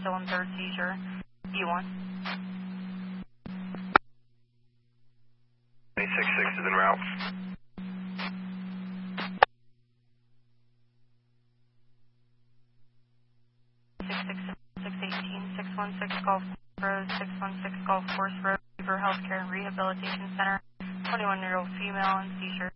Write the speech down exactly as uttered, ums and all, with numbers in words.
still in third seizure. E one. six six is en route. six six six eighteen, six one six Gulf Road, six one six Gulf Course Road, Beaver Healthcare and Rehabilitation Center, twenty-one-year-old female in seizure.